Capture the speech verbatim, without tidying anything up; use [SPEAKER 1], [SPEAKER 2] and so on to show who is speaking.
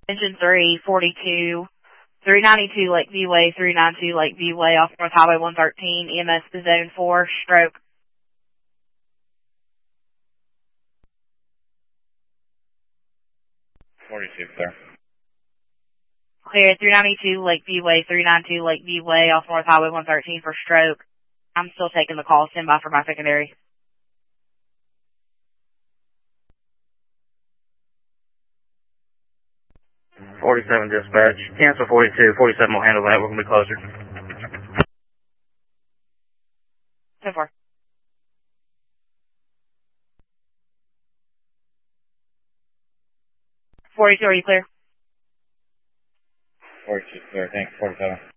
[SPEAKER 1] Engine three forty-two, three ninety-two Lakeview Way, three ninety-two Lakeview Way off North Highway one thirteen, E M S to zone four, stroke.
[SPEAKER 2] forty-two, clear.
[SPEAKER 1] Clear, three ninety-two Lakeview Way, three ninety-two Lakeview Way off North Highway one thirteen for stroke. I'm still taking the call. Stand by for my secondary.
[SPEAKER 2] forty-seven dispatch. Cancel forty-two. forty-seven will handle that. We're going to be closer.
[SPEAKER 1] ten four. forty-two, are you clear?
[SPEAKER 2] forty-two, clear. Thanks. forty-seven.